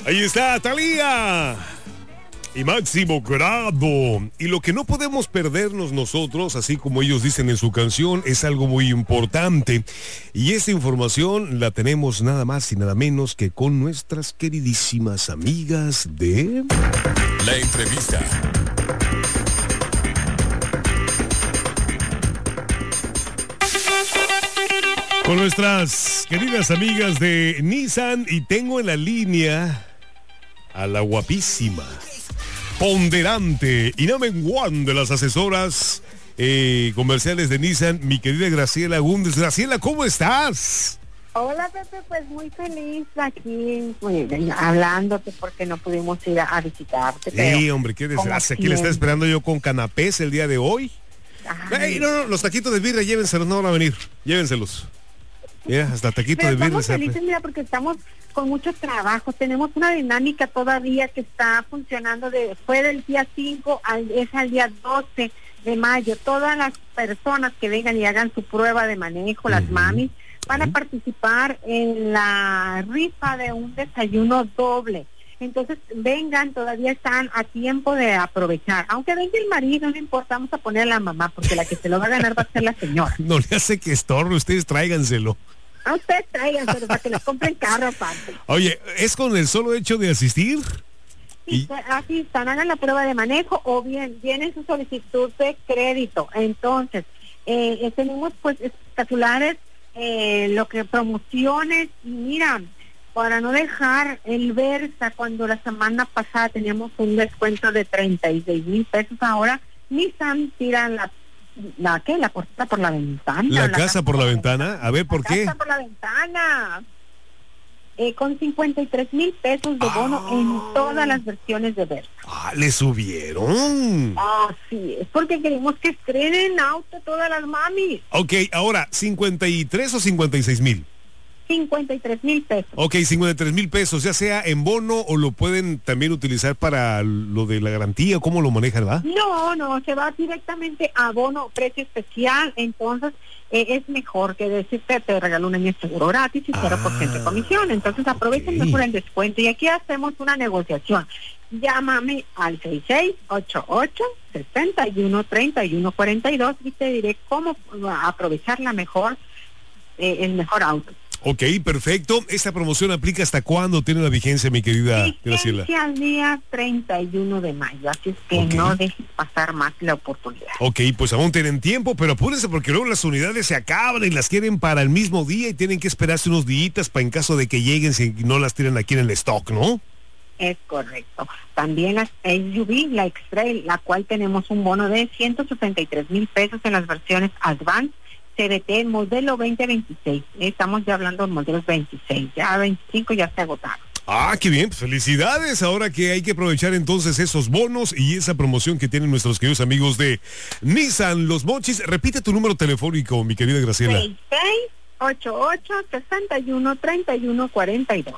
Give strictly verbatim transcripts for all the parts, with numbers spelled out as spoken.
Ahí está Thalía y Máximo Grado. Y lo que no podemos perdernos nosotros, así como ellos dicen en su canción, es algo muy importante. Y esta información la tenemos nada más y nada menos que con nuestras queridísimas amigas de... La entrevista. Con nuestras queridas amigas de Nissan, y tengo en la línea a la guapísima, ponderante y no menguante de las asesoras eh, comerciales de Nissan, mi querida Graciela Gúndez. Graciela, ¿cómo estás? Hola, Pepe, pues muy feliz aquí muy bien, hablándote porque no pudimos ir a, a visitarte. Sí, hombre, qué desgracia. Aquí le está esperando yo con canapés el día de hoy. Ay, no, no, los taquitos de birria, llévenselos, no van a venir, llévenselos. Mira, hasta taquito Pero de birria. Estamos felices, mira, porque estamos con mucho trabajo, tenemos una dinámica todavía que está funcionando, de fue del día cinco al, es al día doce de mayo. Todas las personas que vengan y hagan su prueba de manejo, uh-huh. las mamis, van uh-huh. a participar en la rifa de un desayuno doble. Entonces, vengan, todavía están a tiempo de aprovechar. Aunque venga el marido, no importa, vamos a poner a la mamá, porque la que se lo va a ganar va a ser la señora. No le hace que estorbe, ustedes tráiganselo. A ustedes tráiganselo para que les compren carro aparte. Oye, ¿es con el solo hecho de asistir? Sí, y... así están, hagan la prueba de manejo, o bien viene su solicitud de crédito. Entonces, eh, tenemos pues espectaculares, eh, lo que promociones, y mira, para no dejar el Versa, cuando la semana pasada teníamos un descuento de treinta y seis mil pesos, ahora Nissan tira la, la ¿qué? La puerta por la ventana. ¿La, la casa, casa por la ventana? ventana? A ver, ¿por la qué? La casa por la ventana. Eh, con cincuenta y tres mil pesos de bono ah. en todas las versiones de Versa. Ah, ¿le subieron? Ah, sí, es porque queremos que estrenen auto todas las mamis. Ok, ahora, ¿cincuenta y tres o cincuenta y seis mil? cincuenta y tres mil pesos. Ok, cincuenta y tres mil pesos, ya sea en bono o lo pueden también utilizar para lo de la garantía. ¿Cómo lo manejan, va? No, no, se va directamente a bono, precio especial. Entonces eh, es mejor que decirte, te regalo un año de seguro gratis y cero por ciento de comisión. Entonces aprovechen okay. mejor el descuento. Y aquí hacemos una negociación. Llámame al seis seis ocho ocho, seis uno, tres uno cuatro dos y te diré cómo aprovechar la mejor, eh, el mejor auto. Ok, perfecto. ¿Esta promoción aplica hasta cuándo tiene la vigencia, mi querida Graciela? Vigencia al día treinta y uno de mayo, así es que okay. no dejes pasar más la oportunidad. Ok, pues aún tienen tiempo, pero apúrense porque luego las unidades se acaban y las quieren para el mismo día y tienen que esperarse unos días para en caso de que lleguen, si no las tiran aquí en el stock, ¿no? Es correcto. También la S U V, la X-Trail, la cual tenemos un bono de ciento sesenta y tres mil pesos en las versiones Advance, C B T, modelo veinte veintiséis. Estamos ya hablando de modelos veintiséis, ya veinticinco ya se agotaron. Ah, qué bien, pues felicidades. Ahora que hay que aprovechar entonces esos bonos y esa promoción que tienen nuestros queridos amigos de Nissan Los Mochis. Repite tu número telefónico, mi querida Graciela. seis seis ocho ocho, seis uno, tres uno cuatro dos.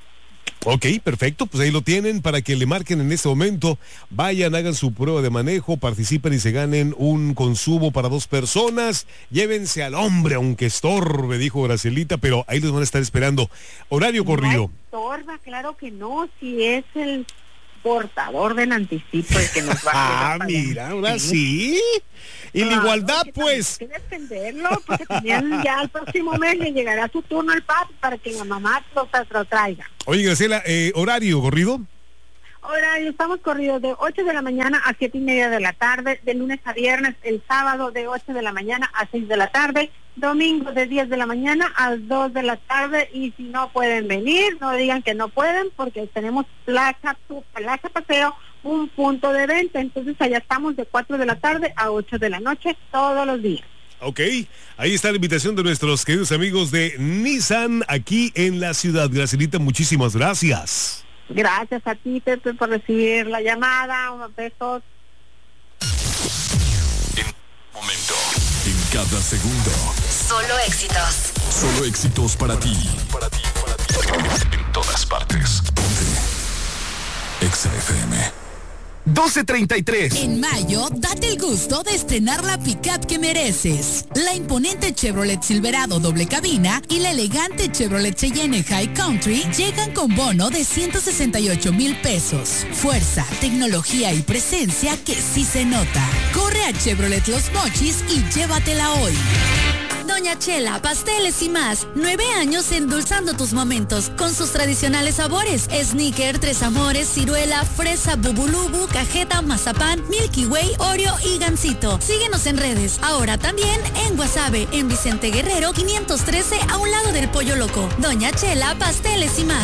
Ok, perfecto, pues ahí lo tienen para que le marquen en este momento, vayan, hagan su prueba de manejo, participen y se ganen un consumo para dos personas, llévense al hombre aunque estorbe, dijo Gracielita, pero ahí los van a estar esperando. Horario corrido. No estorba, claro que no, si es el portador del anticipo el que nos va a Ah, mira, ahora sí. Y claro, la igualdad, que pues. Hay que defenderlo, porque también ya el próximo mes le llegará su turno al papi para que la mamá lo, lo traiga. Oye, Graciela, eh, ¿horario corrido? Horario, estamos corridos de ocho de la mañana a siete y media de la tarde, de lunes a viernes, el sábado de ocho de la mañana a seis de la tarde, domingo de diez de la mañana a dos de la tarde, y si no pueden venir, no digan que no pueden, porque tenemos plaza, plaza paseo, un punto de venta, entonces allá estamos de cuatro de la tarde a ocho de la noche todos los días. Ok, ahí está la invitación de nuestros queridos amigos de Nissan aquí en la ciudad. Gracielita, muchísimas gracias. Gracias a ti, Pepe, por recibir la llamada. Unos besos. En momento, en cada segundo. Solo éxitos. Solo éxitos para ti. Para ti, para ti. En todas partes. Ponte Exa F M. doce treinta y tres. En mayo, date el gusto de estrenar la pick-up que mereces. La imponente Chevrolet Silverado doble cabina y la elegante Chevrolet Cheyenne High Country llegan con bono de ciento sesenta y ocho mil pesos. Fuerza, tecnología y presencia que sí se nota. Corre a Chevrolet Los Mochis y llévatela hoy. Doña Chela, pasteles y más. Nueve años endulzando tus momentos con sus tradicionales sabores. Snicker, Tres Amores, ciruela, fresa, bubulubu, cajeta, mazapán, Milky Way, Oreo y gansito. Síguenos en redes. Ahora también en Guasave, en Vicente Guerrero quinientos trece, a un lado del Pollo Loco. Doña Chela, pasteles y más.